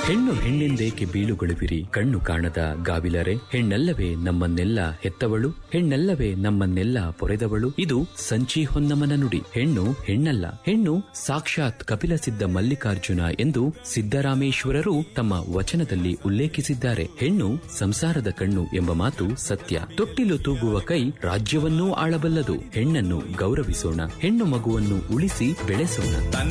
ಹೆಣ್ಣು ಹೆಣ್ಣೆಂದೇಕೆ ಬೀಳುಗೊಳುವಿರಿ ಕಣ್ಣು ಕಾಣದ ಗಾವಿಲರೆ, ಹೆಣ್ಣಲ್ಲವೇ ನಮ್ಮನ್ನೆಲ್ಲ ಹೆತ್ತವಳು, ಹೆಣ್ಣಲ್ಲವೇ ನಮ್ಮನ್ನೆಲ್ಲ ಪೊರೆದವಳು. ಇದು ಸಂಚಿ ಹೊನ್ನಮನ ನುಡಿ. ಹೆಣ್ಣು ಹೆಣ್ಣಲ್ಲ, ಹೆಣ್ಣು ಸಾಕ್ಷಾತ್ ಕಪಿಲ ಸಿದ್ಧ ಮಲ್ಲಿಕಾರ್ಜುನ ಎಂದು ಸಿದ್ದರಾಮೇಶ್ವರರು ತಮ್ಮ ವಚನದಲ್ಲಿ ಉಲ್ಲೇಖಿಸಿದ್ದಾರೆ. ಹೆಣ್ಣು ಸಂಸಾರದ ಕಣ್ಣು ಎಂಬ ಮಾತು ಸತ್ಯ. ತೊಟ್ಟಿಲು ತೂಗುವ ಕೈ ರಾಜ್ಯವನ್ನೂ ಆಳಬಲ್ಲದು. ಹೆಣ್ಣನ್ನು ಗೌರವಿಸೋಣ, ಹೆಣ್ಣು ಮಗುವನ್ನು ಉಳಿಸಿ ಬೆಳೆಸೋಣ.